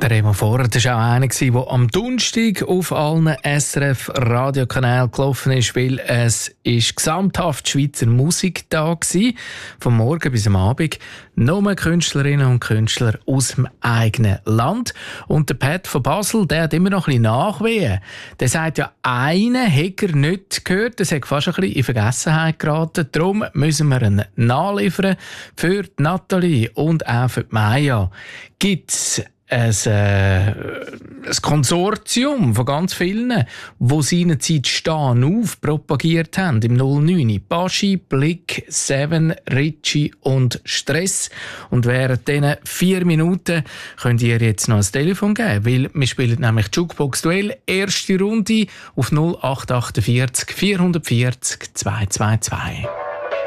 Der Remo Vorer, das war auch einer, der am Donnerstag auf allen SRF-Radiokanälen gelaufen ist, weil es ist gesamthaft Schweizer Musik da war, vom Morgen bis am Abend. Nur Künstlerinnen und Künstler aus dem eigenen Land. Und der Pat von Basel, der hat immer noch ein bisschen Nachwehen. Der sagt ja, einen hätte er nicht gehört, das hat fast ein bisschen in Vergessenheit geraten. Darum müssen wir ihn nachliefern für die Nathalie und auch für die Maya. Gibt's ein Konsortium von ganz vielen, die seinerzeit «Stehen auf» propagiert haben im 09. Baschi, Blick, Seven, Ritchie und Stress. Und während diesen 4 Minuten könnt ihr jetzt noch ein Telefon geben, weil wir spielen nämlich Jukebox Duell, erste Runde auf 0848 440 222.